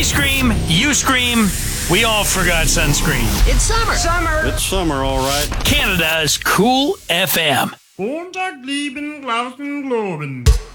scream, you scream, we all forgot sunscreen. It's summer. It's summer, all right. Canada's Cool FM. Montag lieben, Glauben, Globen.